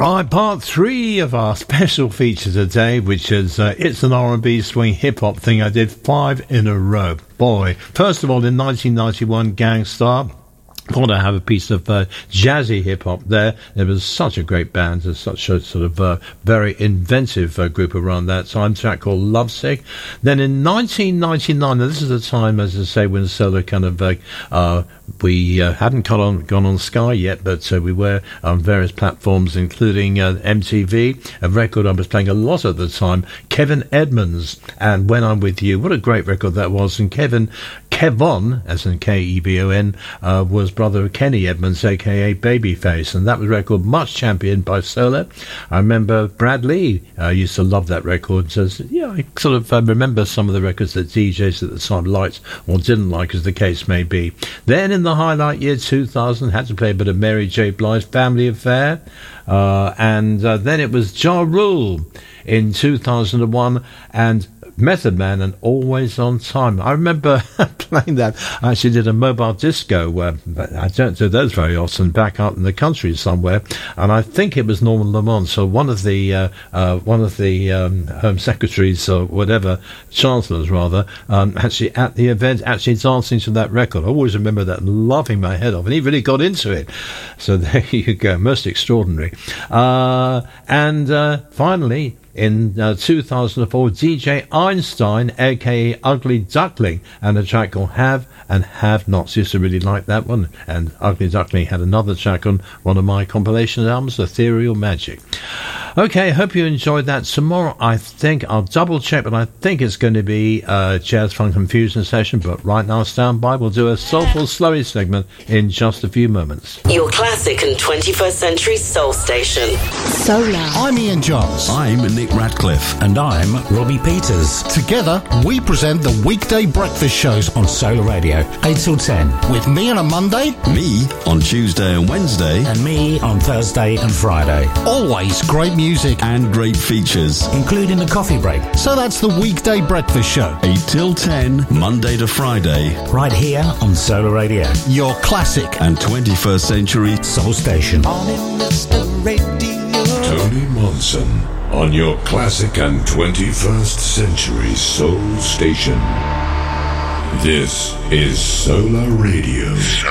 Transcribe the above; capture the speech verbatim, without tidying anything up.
Right, part three of our special feature today, which is uh, It's an R and B Swing Hip Hop thing. I did five in a row. Boy, first of all, in nineteen ninety-one, Gang Starr. Thought I have a piece of uh, jazzy hip-hop there. There was such a great band, there's such a sort of uh, very inventive uh, group around that time, track called Lovesick. Then in nineteen ninety-nine, now this is a time, as I say, when Solar kind of, uh, uh, we uh, hadn't gone on, gone on Sky yet, but uh, we were on various platforms, including uh, M T V, a record I was playing a lot at the time, Kevin Edmonds, and When I'm With You. What a great record that was. And Kevin, Kevon, as in K E V O N, uh, was brother of Kenny Edmonds, aka Babyface, and that was a record much championed by Solar. I remember Brad Lee uh, used to love that record. So yeah, I sort of uh, remember some of the records that D Js at the time liked or didn't like, as the case may be. Then in the highlight year two thousand, had to play a bit of Mary J. Blige, Family Affair, uh, and uh, then it was Ja Rule in two thousand one, and Method Man and Always on Time. I remember playing that. I actually did a mobile disco, uh, but I don't do those very often, back out in the country somewhere, and I think it was Norman Lamont, so one of the uh, uh, one of the um, Home Secretaries or whatever, Chancellors rather, um, actually at the event, actually dancing to that record. I always remember that and laughing my head off, and he really got into it. So there you go, most extraordinary. Uh, and uh, finally, in uh, two thousand four, D J Einstein, aka Ugly Duckling, and a track called Have and Have Nots. Used to really like that one. And Ugly Duckling had another track on one of my compilation albums, Ethereal Magic. Okay, hope you enjoyed that. Tomorrow, I think, I'll double check, but I think it's going to be a Jazz Funk Confusion session. But right now, stand by. We'll do a Soulful Slowy segment in just a few moments. Your classic and twenty-first century soul station. Solar. I'm Ian Johns. I'm Nick Radcliffe. And I'm Robbie Peters. Together, we present the weekday breakfast shows on Solar Radio, eight till ten. With me on a Monday. Me on Tuesday and Wednesday. And me on Thursday and Friday. Always great music. And great features. Including the coffee break. So that's the weekday breakfast show. eight till ten, Monday to Friday. Right here on Solar Radio. Your classic and twenty-first century soul station. On Mister Radio. Tony Monson on your classic and twenty-first century soul station. This is Solar Radio. Solar